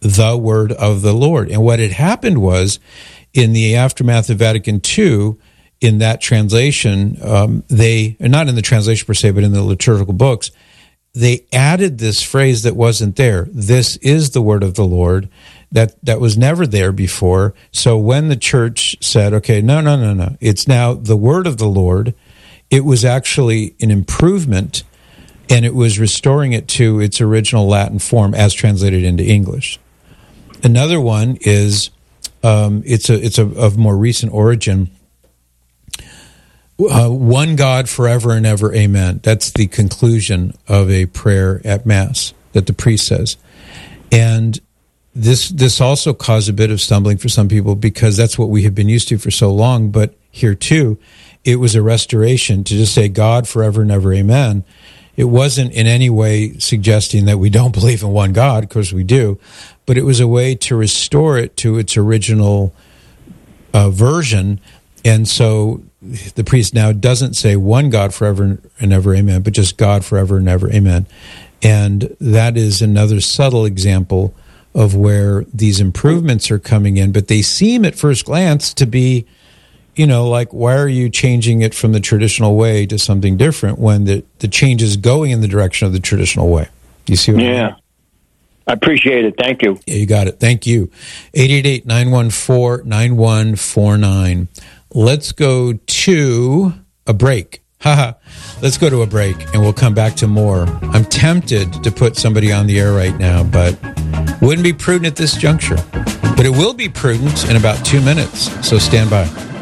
the word of the Lord. And what had happened was, in the aftermath of Vatican II, in that translation, they, not in the translation per se, but in the liturgical books, they added this phrase that wasn't there. This is the word of the Lord. That was never there before. So when the church said, okay, no, it's now the word of the Lord, it was actually an improvement, and it was restoring it to its original Latin form as translated into English. Another one is, it's of more recent origin, one God forever and ever, amen. That's the conclusion of a prayer at Mass that the priest says. And this also caused a bit of stumbling for some people because that's what we have been used to for so long. But here too, it was a restoration to just say God forever and ever, amen. It wasn't in any way suggesting that we don't believe in one God, because we do, but it was a way to restore it to its original version. And so the priest now doesn't say one God forever and ever, amen, but just God forever and ever, amen. And that is another subtle example of where these improvements are coming in, but they seem at first glance to be, like, why are you changing it from the traditional way to something different when the change is going in the direction of the traditional way? You see what I mean? Yeah. I appreciate it. Thank you. Yeah, you got it. Thank you. 888-914-9149. Let's go to a break. Let's go to a break, and we'll come back to more. I'm tempted to put somebody on the air right now, but wouldn't be prudent at this juncture. But it will be prudent in about 2 minutes, so stand by.